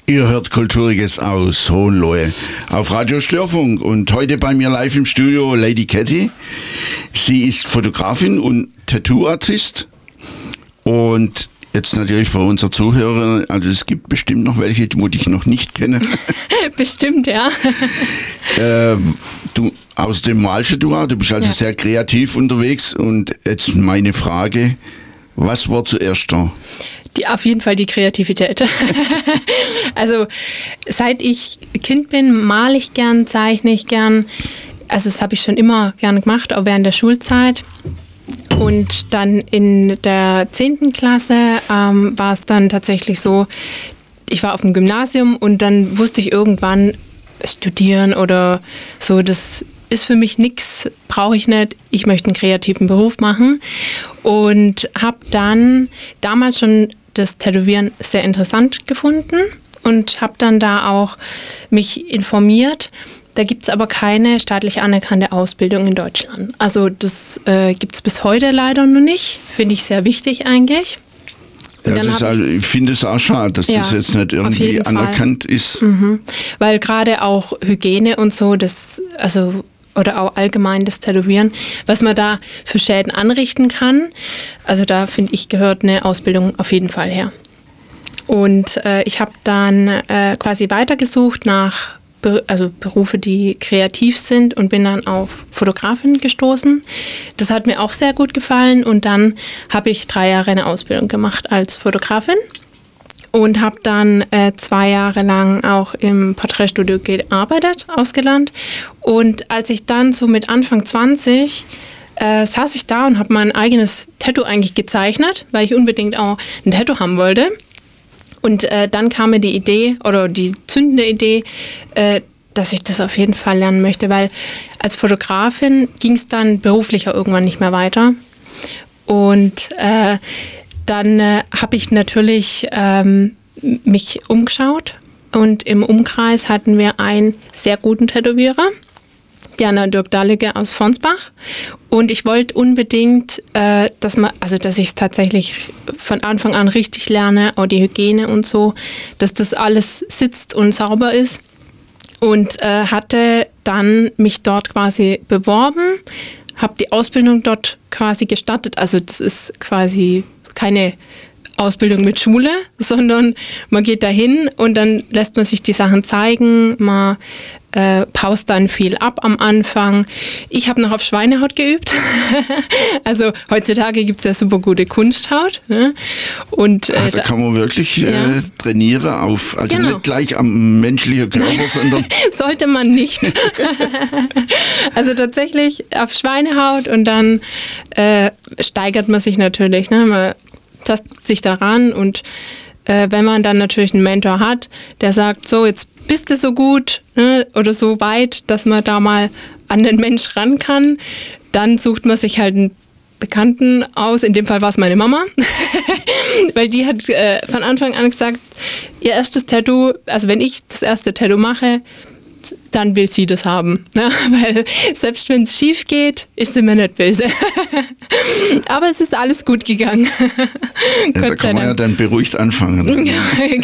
Ihr hört Kulturiges aus Hohenlohe auf Radio Störfunk und heute bei mir live im Studio Lady Cathy. Sie ist Fotografin und Tattoo-Artist und jetzt natürlich für unsere Zuhörer, also es gibt bestimmt noch welche, die ich noch nicht kenne. Bestimmt, ja. Außerdem malst du bist also sehr kreativ unterwegs und jetzt meine Frage, was war zuerst da? Auf jeden Fall die Kreativität. Also seit ich Kind bin, male ich gern, zeichne ich gern. Also das habe ich schon immer gern gemacht, auch während der Schulzeit. Und dann in der 10. Klasse war es dann tatsächlich so, ich war auf dem Gymnasium und dann wusste ich irgendwann, studieren oder so, das ist für mich nichts, brauche ich nicht. Ich möchte einen kreativen Beruf machen und habe dann damals schon das Tätowieren sehr interessant gefunden und habe dann da auch mich informiert. Da gibt es aber keine staatlich anerkannte Ausbildung in Deutschland. Also das gibt es bis heute leider noch nicht. Finde ich sehr wichtig eigentlich. Ja, ich finde es auch schade, dass das jetzt nicht irgendwie anerkannt ist. Mhm. Weil gerade auch Hygiene und so, oder auch allgemein das Tätowieren, was man da für Schäden anrichten kann. Also da, finde ich, gehört eine Ausbildung auf jeden Fall her. Und ich habe dann quasi weitergesucht nach Berufe, die kreativ sind und bin dann auf Fotografin gestoßen. Das hat mir auch sehr gut gefallen und dann habe ich 3 Jahre eine Ausbildung gemacht als Fotografin. Und habe dann 2 Jahre lang auch im Porträtstudio gearbeitet, ausgelernt. Und als ich dann so mit Anfang 20 saß ich da und habe mein eigenes Tattoo eigentlich gezeichnet, weil ich unbedingt auch ein Tattoo haben wollte. Und dann kam mir die Idee oder die zündende Idee, dass ich das auf jeden Fall lernen möchte, weil als Fotografin ging es dann beruflich auch irgendwann nicht mehr weiter. Und dann habe ich natürlich mich umgeschaut und im Umkreis hatten wir einen sehr guten Tätowierer, Diana Dirk Dallige aus Fonsbach. Und ich wollte unbedingt, dass ich es tatsächlich von Anfang an richtig lerne, auch die Hygiene und so, dass das alles sitzt und sauber ist. Und hatte dann mich dort quasi beworben, habe die Ausbildung dort quasi gestartet. Also das ist quasi keine Ausbildung mit Schule, sondern man geht dahin und dann lässt man sich die Sachen zeigen, man paust dann viel ab am Anfang. Ich habe noch auf Schweinehaut geübt. Also heutzutage gibt es ja super gute Kunsthaut. Ne? Und, da kann man wirklich trainieren auf, also genau. Nicht gleich am menschlichen Körper, sondern... Sollte man nicht. Also tatsächlich auf Schweinehaut und dann steigert man sich natürlich. Ne? Man tastet sich daran und wenn man dann natürlich einen Mentor hat, der sagt, so jetzt bist du so gut, ne, oder so weit, dass man da mal an den Mensch ran kann, dann sucht man sich halt einen Bekannten aus. In dem Fall war es meine Mama, weil die hat von Anfang an gesagt, ihr erstes Tattoo, also wenn ich das erste Tattoo mache, dann will sie das haben. Ne? Weil selbst wenn es schief geht, ist sie mir nicht böse. Aber es ist alles gut gegangen. Ja, da kann man ja dann beruhigt anfangen. Ja,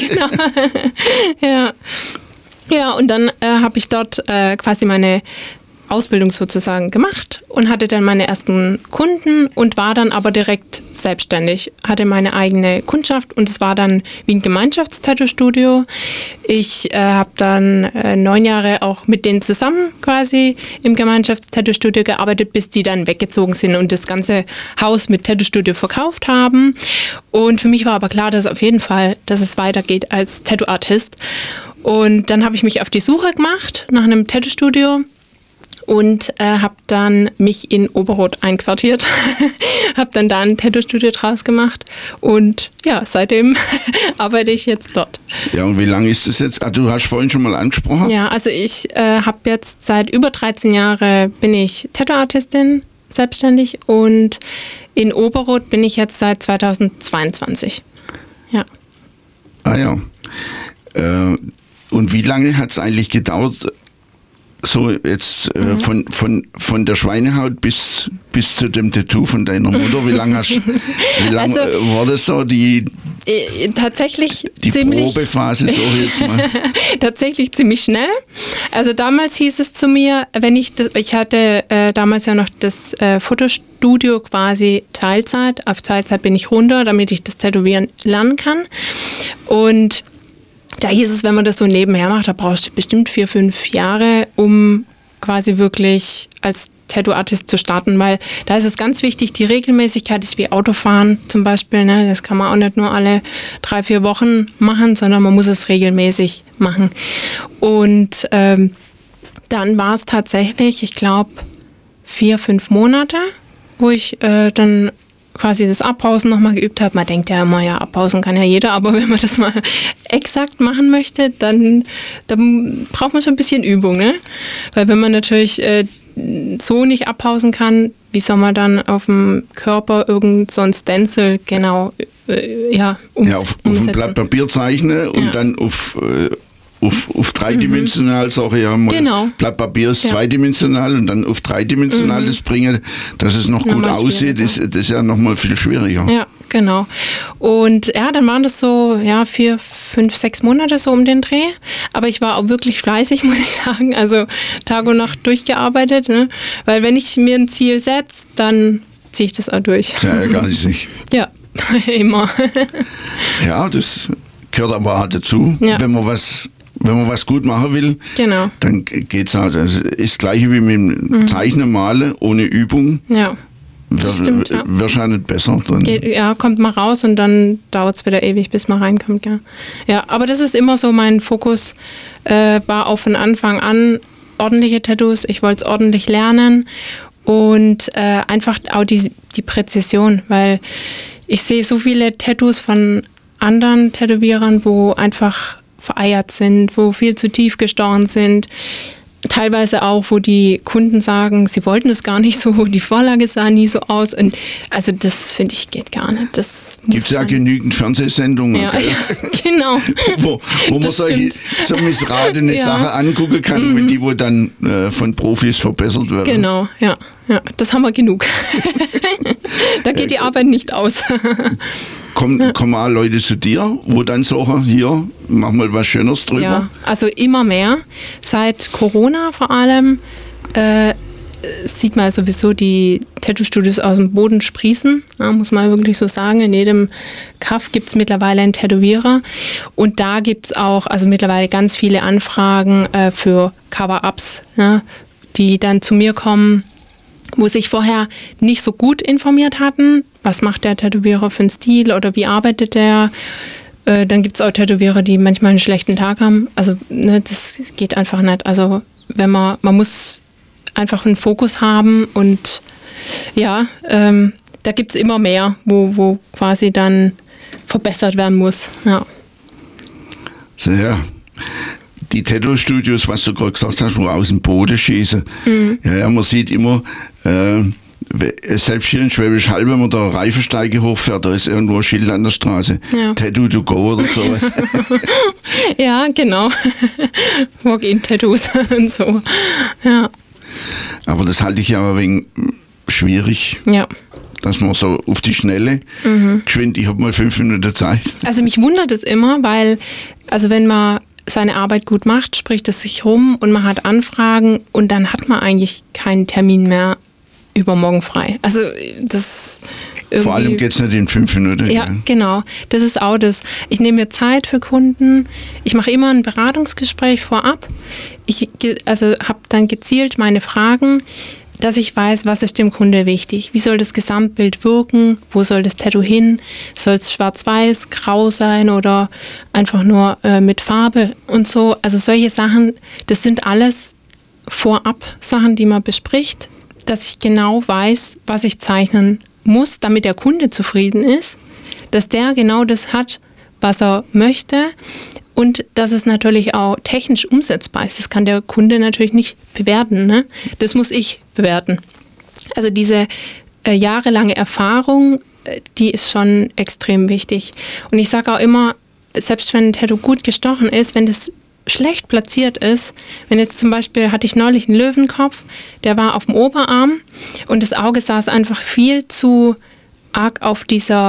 genau. Ja, und dann habe ich dort quasi meine Ausbildung sozusagen gemacht und hatte dann meine ersten Kunden und war dann aber direkt selbstständig. Hatte meine eigene Kundschaft und es war dann wie ein Gemeinschaftstattoo-Studio. Ich habe dann 9 Jahre auch mit denen zusammen quasi im Gemeinschaftstattoo-Studio gearbeitet, bis die dann weggezogen sind und das ganze Haus mit Tattoo-Studio verkauft haben. Und für mich war aber klar, dass auf jeden Fall, dass es weitergeht als Tattoo-Artist. Und dann habe ich mich auf die Suche gemacht nach einem Tattoo-Studio. Und habe dann mich in Oberrot einquartiert, habe dann da ein Tattoo-Studio draus gemacht und ja, seitdem arbeite ich jetzt dort. Ja, und wie lange ist das jetzt? Du hast vorhin schon mal angesprochen. Ja, also ich habe jetzt seit über 13 Jahren bin ich Tattoo-Artistin selbstständig und in Oberrot bin ich jetzt seit 2022. Ja. Ah ja. Und wie lange hat es eigentlich gedauert, so jetzt von der Schweinehaut bis zu dem Tattoo von deiner Mutter, wie lange war das so Tatsächlich die Probephase, so jetzt mal. Tatsächlich ziemlich schnell. Also damals hieß es zu mir, ich hatte damals ja noch das Fotostudio quasi Teilzeit. Auf Teilzeit bin ich runter, damit ich das Tätowieren lernen kann. Und da hieß es, wenn man das so nebenher macht, da brauchst du bestimmt 4-5 Jahre, um quasi wirklich als Tattoo-Artist zu starten, weil da ist es ganz wichtig, die Regelmäßigkeit ist wie Autofahren zum Beispiel, ne? Das kann man auch nicht nur alle 3-4 Wochen machen, sondern man muss es regelmäßig machen. Und dann war es tatsächlich, ich glaube, 4-5 Monate, wo ich dann quasi das Abpausen nochmal geübt habe. Man denkt ja immer, ja, abpausen kann ja jeder, aber wenn man das mal exakt machen möchte, dann braucht man schon ein bisschen Übung, ne? Weil wenn man natürlich so nicht abpausen kann, wie soll man dann auf dem Körper irgend so ein Stencil genau auf ein Blatt Papier zeichnen und dann auf dreidimensional, sage ich ja mal. Genau. Blatt Papier ist zweidimensional und dann auf dreidimensional das bringen, dass es noch gut aussieht, das ist ja nochmal viel schwieriger. Ja, genau. Und ja, dann waren das so 4, 5, 6 Monate so um den Dreh. Aber ich war auch wirklich fleißig, muss ich sagen. Also Tag und Nacht durchgearbeitet. Ne? Weil wenn ich mir ein Ziel setze, dann ziehe ich das auch durch. Sehr ehrgeizig. Ja, immer. Ja, das gehört aber auch dazu. Ja. Wenn man was gut machen will, genau, dann geht's auch. Das ist das Gleiche wie mit dem Zeichnen, Malen ohne Übung. Ja. Stimmt, ja. Wirst ja nicht besser drin. Kommt mal raus und dann dauert es wieder ewig, bis man reinkommt. Ja, aber das ist immer so mein Fokus, war auch von Anfang an ordentliche Tattoos. Ich wollte es ordentlich lernen und einfach auch die Präzision, weil ich sehe so viele Tattoos von anderen Tätowierern, wo einfach vereiert sind, wo viel zu tief gestochen sind. Teilweise auch, wo die Kunden sagen, sie wollten es gar nicht so, die Vorlage sah nie so aus. Und also das, finde ich, geht gar nicht. Gibt es ja genügend Fernsehsendungen, ja, genau. wo man solche so missratene Sachen angucken kann, die wo dann von Profis verbessert werden. Genau, ja. Das haben wir genug. Da geht die Arbeit nicht aus. Kommen auch Leute zu dir, wo dann sagen, hier, mach mal was Schönes drüber? Ja, also immer mehr. Seit Corona vor allem sieht man sowieso die Tattoo-Studios aus dem Boden sprießen, muss man wirklich so sagen. In jedem Kaff gibt es mittlerweile einen Tätowierer. Und da gibt es auch mittlerweile ganz viele Anfragen für Cover-Ups, die dann zu mir kommen, wo sich vorher nicht so gut informiert hatten. Was macht der Tätowierer für einen Stil oder wie arbeitet der? Dann gibt es auch Tätowierer, die manchmal einen schlechten Tag haben. Also das geht einfach nicht. Also wenn man muss einfach einen Fokus haben und da gibt es immer mehr, wo quasi dann verbessert werden muss. Ja. Sehr. Die Tattoo-Studios, was du gerade gesagt hast, wo aus dem Boden schießen. Ja, man sieht immer, selbst hier in Schwäbisch Hall, wenn man da Reifensteige hochfährt, da ist irgendwo ein Schild an der Straße. Ja. Tattoo to go oder sowas. Ja, genau. Walk-in-Tattoos und so. Ja. Aber das halte ich ja ein wenig schwierig. Ja. Dass man so auf die Schnelle geschwind, ich habe mal 5 Minuten Zeit. Also mich wundert es immer, weil, wenn man seine Arbeit gut macht, spricht es sich rum und man hat Anfragen und dann hat man eigentlich keinen Termin mehr übermorgen frei. Also das vor allem geht es nicht in 5 Minuten. Ja, genau. Das ist auch das. Ich nehme mir Zeit für Kunden. Ich mache immer ein Beratungsgespräch vorab. Ich habe dann gezielt meine Fragen, dass ich weiß, was ist dem Kunde wichtig. Wie soll das Gesamtbild wirken? Wo soll das Tattoo hin? Soll es schwarz-weiß, grau sein oder einfach nur mit Farbe und so? Also solche Sachen, das sind alles vorab Sachen, die man bespricht, dass ich genau weiß, was ich zeichnen muss, damit der Kunde zufrieden ist, dass der genau das hat, was er möchte und dass es natürlich auch technisch umsetzbar ist. Das kann der Kunde natürlich nicht bewerten, ne? Das muss ich bewerten. Also diese jahrelange Erfahrung, die ist schon extrem wichtig. Und ich sage auch immer, selbst wenn ein Tattoo gut gestochen ist, wenn das schlecht platziert ist, wenn jetzt zum Beispiel, hatte ich neulich einen Löwenkopf, der war auf dem Oberarm und das Auge saß einfach viel zu arg auf dieser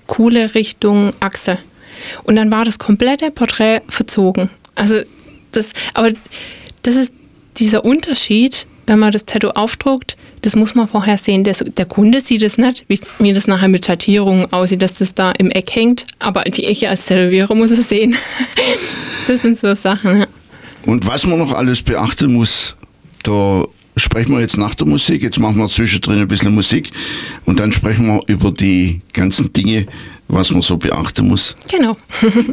Kuhle Richtung Achse. Und dann war das komplette Porträt verzogen. Also das ist dieser Unterschied, wenn man das Tattoo aufdruckt, das muss man vorher sehen. Der Kunde sieht es nicht, wie das nachher mit Schattierungen aussieht, dass das da im Eck hängt. Aber ich als Tätowierer muss es sehen. Das sind so Sachen. Ja. Und was man noch alles beachten muss, da sprechen wir jetzt nach der Musik. Jetzt machen wir zwischendrin ein bisschen Musik und dann sprechen wir über die ganzen Dinge, was man so beachten muss. Genau.